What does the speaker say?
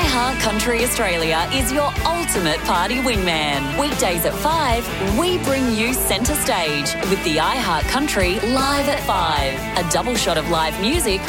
iHeart Country Australia is your ultimate party wingman. Weekdays at 5, we bring you centre stage with the iHeart Country Live at 5. A double shot of live music